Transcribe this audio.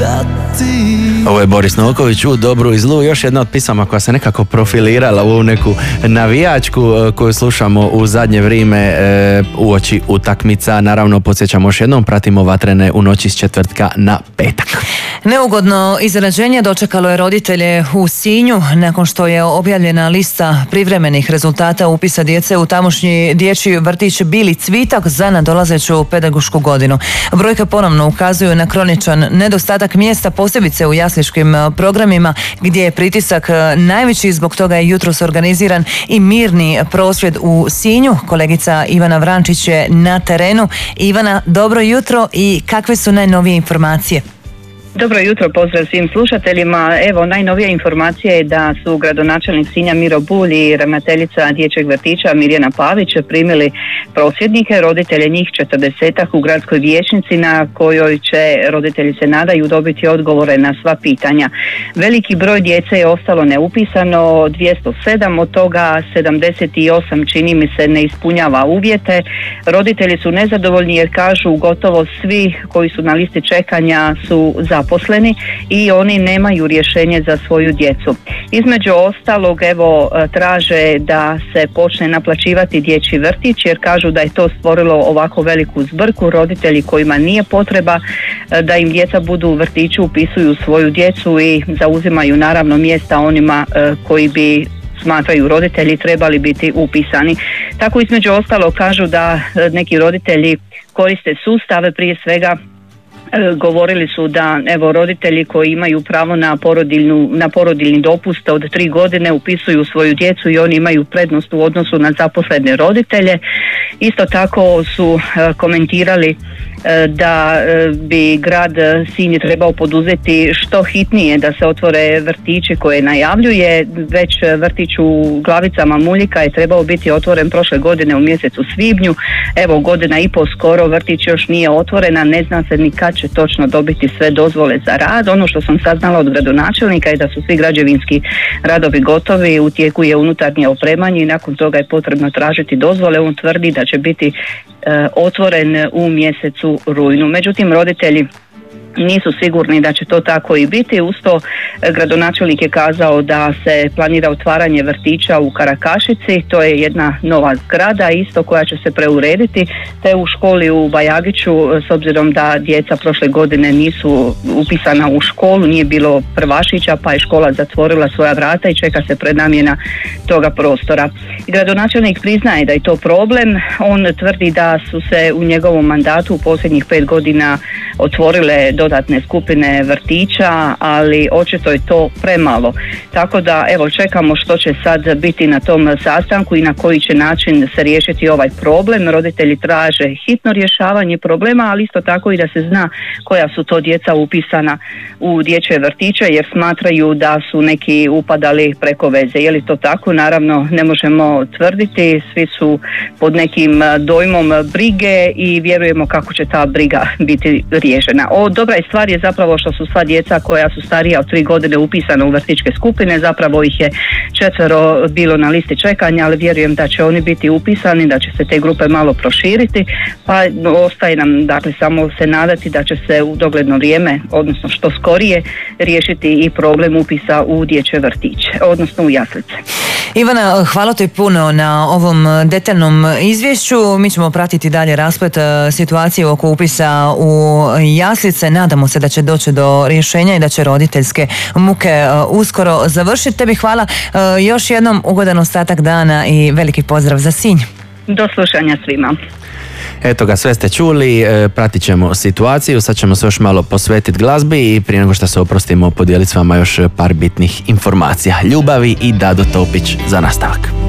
Ovo je Boris Novaković u Dobru i zlu, još jedna od pisama koja se nekako profilirala u ovu neku navijačku koju slušamo u zadnje vrijeme uoči utakmica. Naravno, podsjećamo još jednom, pratimo Vatrene u noći s četvrtka na petak. Neugodno iznenađenje dočekalo je roditelje u Sinju nakon što je objavljena lista privremenih rezultata upisa djece u tamošnji dječji vrtić Bili Cvitak za nadolazeću pedagošku godinu. Brojke ponovno ukazuju na kroničan nedostatak mjesta, posebice u jasličkim programima gdje je pritisak najveći. Zbog toga je jutros organiziran i mirni prosvjed u Sinju. Kolegica Ivana Vrančić je na terenu. Ivana, dobro jutro i kakve su najnovije informacije? Dobro jutro, pozdrav svim slušateljima. Evo, najnovija informacija je da su gradonačelnik Sinja Miro Bulj i ravnateljica dječjeg vrtića Mirjana Pavić primili prosvjednike, roditelje njih 40 u gradskoj vijećnici na kojoj će roditelji se nadaju dobiti odgovore na sva pitanja. Veliki broj djece je ostalo neupisano, 207, od toga 78 čini mi se ne ispunjava uvjete. Roditelji su nezadovoljni jer kažu gotovo svi koji su na listi čekanja su zaposleni i oni nemaju rješenje za svoju djecu. Između ostalog, evo, traže da se počne naplaćivati dječji vrtić jer kažu da je to stvorilo ovako veliku zbrku. Roditelji kojima nije potreba da im djeca budu u vrtiću upisuju svoju djecu i zauzimaju naravno mjesta onima koji bi, smatraju roditelji, trebali biti upisani. Tako između ostalog kažu da neki roditelji koriste sustave, prije svega govorili su da evo roditelji koji imaju pravo na porodiljni dopust od 3 godine upisuju svoju djecu i oni imaju prednost u odnosu na zaposlene roditelje. Isto tako su komentirali da bi grad Sinj trebao poduzeti što hitnije da se otvore vrtići koje najavljuje. Već vrtić u Glavicama Muljika je trebao biti otvoren prošle godine u mjesecu svibnju. Evo, godina i pol skoro vrtić još nije otvorena, ne zna se ni kad će točno dobiti sve dozvole za rad. Ono što sam saznala od gradonačelnika je da su svi građevinski radovi gotovi, u tijeku je unutarnje opremanje i nakon toga je potrebno tražiti dozvole. On tvrdi da će biti otvoren u mjesecu rujnu. Međutim, roditelji nisu sigurni da će to tako i biti. Uz to gradonačelnik je kazao da se planira otvaranje vrtića u Karakašici, to je jedna nova zgrada isto koja će se preurediti, te u školi u Bajagiću, s obzirom da djeca prošle godine nisu upisana u školu, nije bilo prvašića pa je škola zatvorila svoja vrata i čeka se prenamjena toga prostora. Gradonačelnik priznaje da je to problem. On tvrdi da su se u njegovom mandatu u posljednjih 5 godina otvorile dodatne skupine vrtića, ali očito je to premalo. Tako da evo, čekamo što će sad biti na tom sastanku i na koji će način se riješiti ovaj problem. Roditelji traže hitno rješavanje problema, ali isto tako i da se zna koja su to djeca upisana u dječje vrtiće, jer smatraju da su neki upadali preko veze. Je li to tako? Naravno, ne možemo tvrditi, svi su pod nekim dojmom brige i vjerujemo kako će ta briga biti riješena. Dobra je stvar je zapravo što su sva djeca koja su starija od 3 godine upisana u vrtićke skupine, zapravo ih je 4 bilo na listi čekanja, ali vjerujem da će oni biti upisani, da će se te grupe malo proširiti, pa ostaje nam dakle samo se nadati da će se u dogledno vrijeme, odnosno što skorije, riješiti i problem upisa u dječje vrtiće, odnosno u jaslice. Ivana, hvala ti puno na ovom detaljnom izvješću. Mi ćemo pratiti dalje rasplet situacije oko upisa u jaslice. Nadamo se da će doći do rješenja i da će roditeljske muke uskoro završiti. Tebi hvala, još jednom ugodan ostatak dana i veliki pozdrav za Sinj. Do slušanja svima. Eto ga, sve ste čuli, pratit ćemo situaciju, sad ćemo se još malo posvetiti glazbi i prije nego što se oprostimo podijeliti s vama još par bitnih informacija. Ljubavi i Dado Topić za nastavak.